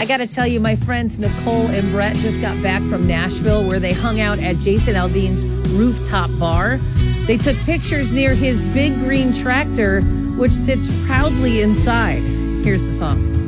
I got to tell you, my friends Nicole and Brett just got back from Nashville where they hung out at Jason Aldean's rooftop bar. They took pictures near his big green tractor, which sits proudly inside. Here's the song.